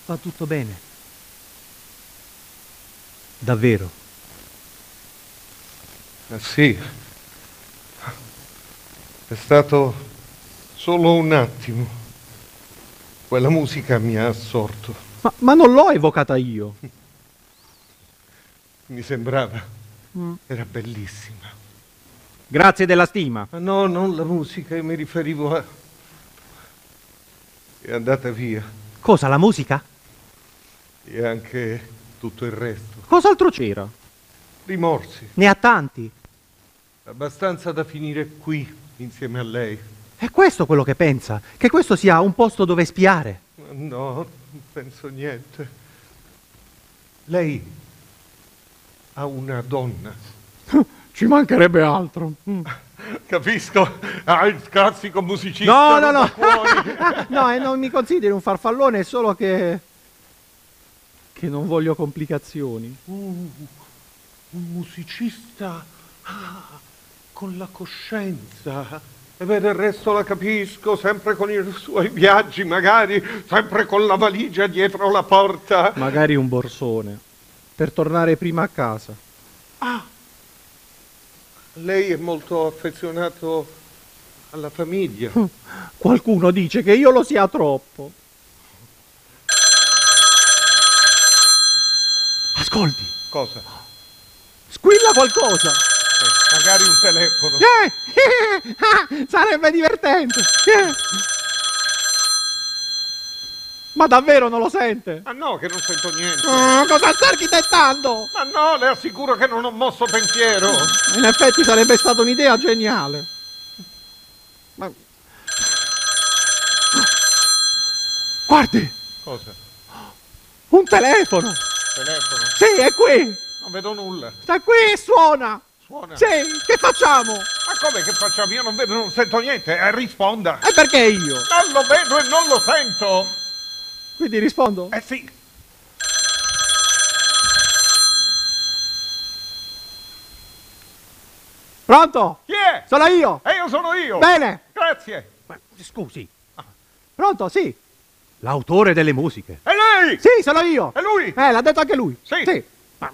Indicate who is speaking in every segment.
Speaker 1: Va tutto bene. Davvero.
Speaker 2: Sì. È stato solo un attimo. Quella musica mi ha assorto.
Speaker 1: Ma non l'ho evocata io.
Speaker 2: Mi sembrava. Era bellissima.
Speaker 1: Grazie della stima.
Speaker 2: Ma no, non la musica, io mi riferivo a... È andata via.
Speaker 1: Cosa, la musica?
Speaker 2: E anche tutto il resto.
Speaker 1: Cos'altro c'era?
Speaker 2: Rimorsi.
Speaker 1: Ne ha tanti.
Speaker 2: Abbastanza da finire qui, insieme a lei.
Speaker 1: È questo quello che pensa? Che questo sia un posto dove spiare?
Speaker 2: No, non penso niente. Lei ha una donna.
Speaker 1: Ci mancherebbe altro.
Speaker 2: Capisco. Ah, il classico musicista.
Speaker 1: No. No, e non mi consideri un farfallone, è solo che non voglio complicazioni.
Speaker 2: Un musicista con la coscienza. E beh, del resto la capisco, sempre con i suoi viaggi, magari, sempre con la valigia dietro la porta.
Speaker 1: Magari un borsone, per tornare prima a casa.
Speaker 2: Ah, lei è molto affezionato alla famiglia.
Speaker 1: Qualcuno dice che io lo sia troppo. Ascolti.
Speaker 2: Cosa?
Speaker 1: Squilla qualcosa.
Speaker 2: Magari un telefono.
Speaker 1: Sarebbe divertente. Ma davvero non lo sente?
Speaker 2: Ma no, che non sento niente.
Speaker 1: Cosa sta architettando?
Speaker 2: Ma no, le assicuro che non ho mosso pensiero.
Speaker 1: In effetti sarebbe stata un'idea geniale. Ma... Guardi!
Speaker 2: Cosa?
Speaker 1: Un telefono!
Speaker 2: Telefono?
Speaker 1: Sì, è qui!
Speaker 2: Non vedo nulla.
Speaker 1: Sta qui e suona!
Speaker 2: Suona?
Speaker 1: Sì, che facciamo?
Speaker 2: Ma come che facciamo? Io non vedo, non sento niente. Risponda.
Speaker 1: E perché io?
Speaker 2: Non lo vedo e non lo sento.
Speaker 1: Quindi rispondo?
Speaker 2: Sì.
Speaker 1: Pronto?
Speaker 2: Chi è?
Speaker 1: Sono io!
Speaker 2: Io sono io.
Speaker 1: Bene!
Speaker 2: Grazie.
Speaker 1: Ma, scusi. Pronto? Sì. L'autore delle musiche.
Speaker 2: È lei?
Speaker 1: Sì, sono io.
Speaker 2: È lui?
Speaker 1: L'ha detto anche lui.
Speaker 2: Sì.
Speaker 1: Ma...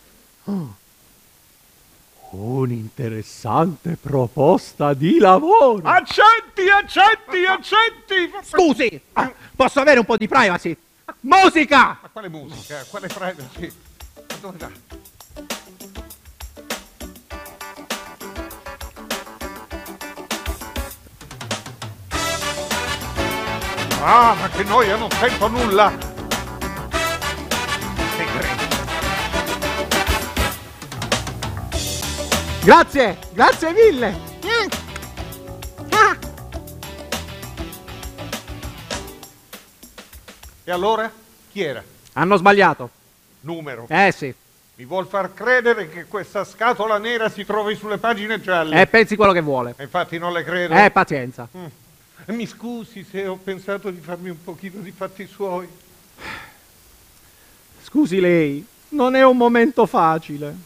Speaker 1: Un'interessante proposta di lavoro.
Speaker 2: Accetti, accetti, accetti.
Speaker 1: Scusi, posso avere un po' di privacy? Musica!
Speaker 2: Ma quale musica? Quale privacy? Ma dove va? Ah, ma che noia, non sento nulla. Segreto.
Speaker 1: Grazie mille.
Speaker 2: E allora? Chi era?
Speaker 1: Hanno sbagliato.
Speaker 2: Numero.
Speaker 1: Sì.
Speaker 2: Mi vuol far credere che questa scatola nera si trovi sulle pagine gialle.
Speaker 1: Pensi quello che vuole.
Speaker 2: Infatti non le credo.
Speaker 1: Pazienza.
Speaker 2: Mi scusi se ho pensato di farmi un pochino di fatti suoi.
Speaker 1: Scusi lei, non è un momento facile.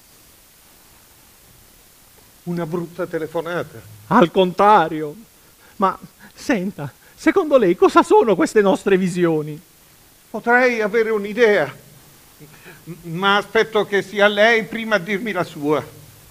Speaker 2: Una brutta telefonata.
Speaker 1: Al contrario. Ma senta, secondo lei cosa sono queste nostre visioni?
Speaker 2: Potrei avere un'idea, ma aspetto che sia lei prima a dirmi la sua.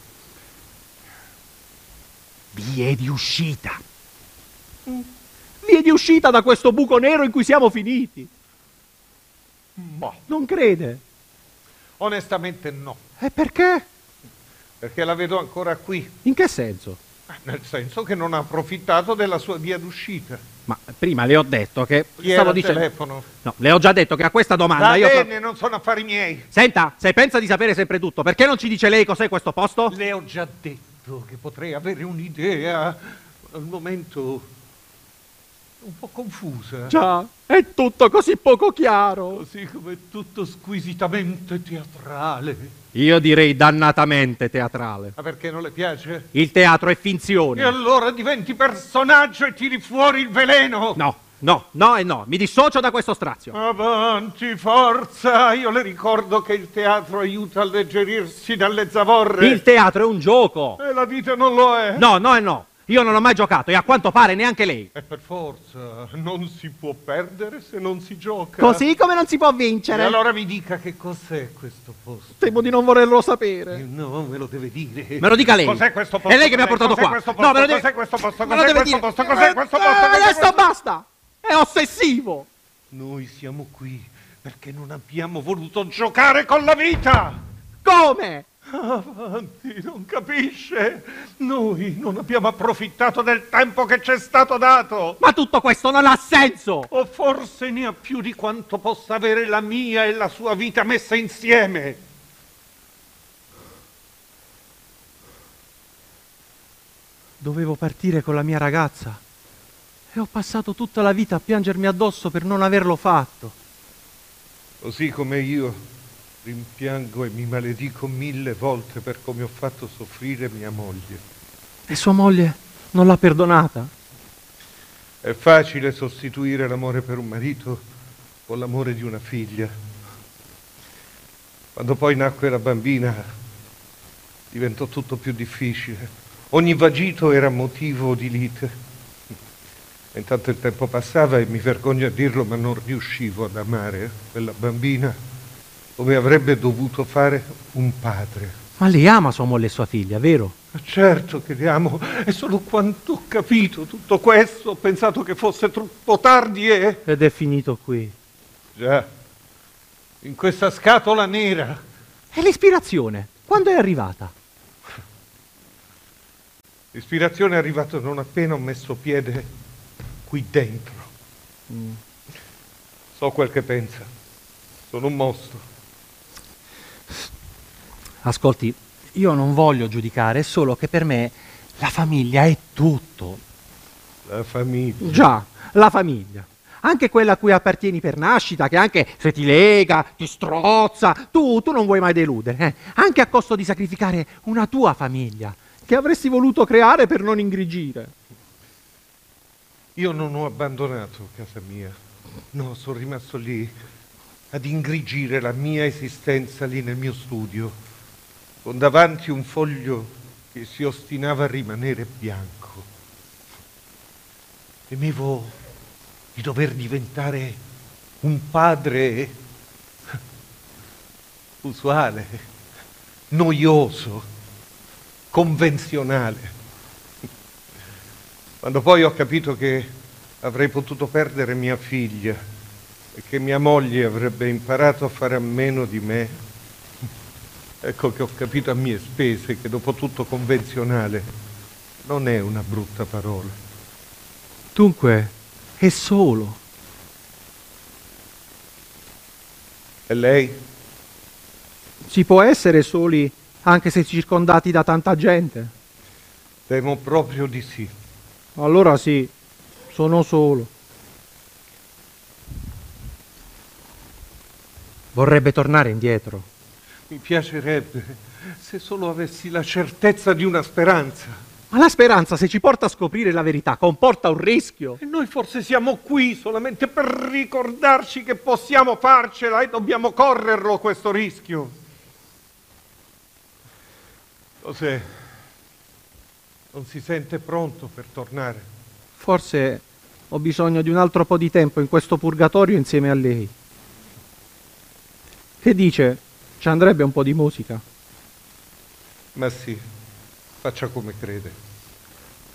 Speaker 1: Vie di uscita. Vie di uscita da questo buco nero in cui siamo finiti.
Speaker 2: Boh.
Speaker 1: Non crede?
Speaker 2: Onestamente no.
Speaker 1: E perché?
Speaker 2: Perché la vedo ancora qui.
Speaker 1: In che senso?
Speaker 2: Nel senso che non ha approfittato della sua via d'uscita.
Speaker 1: Ma prima le ho detto che...
Speaker 2: Chi era al telefono?
Speaker 1: No, le ho già detto che a questa domanda
Speaker 2: Va
Speaker 1: io...
Speaker 2: bene, non sono affari miei.
Speaker 1: Senta, se pensa di sapere sempre tutto, perché non ci dice lei cos'è questo posto?
Speaker 2: Le ho già detto che potrei avere un'idea. Al momento... un po' confusa.
Speaker 1: Già, è tutto così poco chiaro.
Speaker 2: Così come è tutto squisitamente teatrale.
Speaker 1: Io direi dannatamente teatrale.
Speaker 2: Ma perché non le piace?
Speaker 1: Il teatro è finzione.
Speaker 2: E allora diventi personaggio e tiri fuori il veleno.
Speaker 1: No, mi dissocio da questo strazio.
Speaker 2: Avanti, forza! Io le ricordo che il teatro aiuta a alleggerirsi dalle zavorre.
Speaker 1: Il teatro è un gioco.
Speaker 2: E la vita non lo è.
Speaker 1: No. Io non ho mai giocato e a quanto pare neanche lei.
Speaker 2: E per forza, non si può perdere se non si gioca.
Speaker 1: Così come non si può
Speaker 2: E
Speaker 1: vincere.
Speaker 2: allora mi dica che cos'è questo posto.
Speaker 1: Temo di non volerlo sapere.
Speaker 2: No, me lo deve dire.
Speaker 1: Me lo dica lei.
Speaker 2: Cos'è questo posto?
Speaker 1: È lei che mi ha portato
Speaker 2: Cos'è
Speaker 1: qua.
Speaker 2: questo
Speaker 1: No,
Speaker 2: posto?
Speaker 1: me lo deve...
Speaker 2: Cos'è questo posto?
Speaker 1: Me lo
Speaker 2: Cos'è
Speaker 1: deve
Speaker 2: questo
Speaker 1: dire.
Speaker 2: posto? Cos'è questo posto? Cos'è
Speaker 1: Adesso
Speaker 2: questo-
Speaker 1: basta. È ossessivo.
Speaker 2: Noi siamo qui perché non abbiamo voluto giocare con la vita.
Speaker 1: Come?
Speaker 2: Avanti, non capisce? Noi non abbiamo approfittato del tempo che ci è stato dato.
Speaker 1: Ma tutto questo non ha senso.
Speaker 2: O forse ne ha più di quanto possa avere la mia e la sua vita messe insieme.
Speaker 1: Dovevo partire con la mia ragazza e ho passato tutta la vita a piangermi addosso per non averlo fatto.
Speaker 2: Così come io rimpiango e mi maledico 1000 volte per come ho fatto soffrire mia moglie.
Speaker 1: E sua moglie non l'ha perdonata?
Speaker 2: È facile sostituire l'amore per un marito con l'amore di una figlia. Quando poi nacque la bambina diventò tutto più difficile. Ogni vagito era motivo di lite. E intanto il tempo passava e mi vergogno a dirlo, ma non riuscivo ad amare quella bambina come avrebbe dovuto fare un padre.
Speaker 1: Ma lei ama sua moglie e sua figlia, vero?
Speaker 2: Ma certo che le amo, è solo quando ho capito tutto questo, ho pensato che fosse troppo tardi e...
Speaker 1: Ed è finito qui.
Speaker 2: Già, in questa scatola nera.
Speaker 1: E l'ispirazione? Quando è arrivata?
Speaker 2: L'ispirazione è arrivata non appena ho messo piede qui dentro. So quel che pensa. Sono un mostro.
Speaker 1: Ascolti, io non voglio giudicare, è solo che per me la famiglia è tutto.
Speaker 2: La famiglia.
Speaker 1: Già, la famiglia. Anche quella a cui appartieni per nascita, che anche se ti lega, ti strozza, tu non vuoi mai deludere. Anche a costo di sacrificare una tua famiglia, che avresti voluto creare per non ingrigire.
Speaker 2: Io non ho abbandonato casa mia. No, sono rimasto lì ad ingrigire la mia esistenza lì nel mio studio, con davanti un foglio che si ostinava a rimanere bianco. Temevo di dover diventare un padre usuale, noioso, convenzionale. Quando poi ho capito che avrei potuto perdere mia figlia e che mia moglie avrebbe imparato a fare a meno di me, ecco che ho capito a mie spese che dopo tutto convenzionale non è una brutta parola.
Speaker 1: Dunque, è solo.
Speaker 2: E lei?
Speaker 1: Si può essere soli anche se circondati da tanta gente?
Speaker 2: Temo proprio di sì.
Speaker 1: Allora sì, sono solo. Vorrebbe tornare indietro.
Speaker 2: Mi piacerebbe se solo avessi la certezza di una speranza.
Speaker 1: Ma la speranza, se ci porta a scoprire la verità, comporta un rischio.
Speaker 2: E noi forse siamo qui solamente per ricordarci che possiamo farcela e dobbiamo correrlo questo rischio. Cos'è? Non si sente pronto per tornare.
Speaker 1: Forse ho bisogno di un altro po' di tempo in questo purgatorio insieme a lei. Che dice? Ci andrebbe un po' di musica?
Speaker 2: Ma sì, faccia come crede.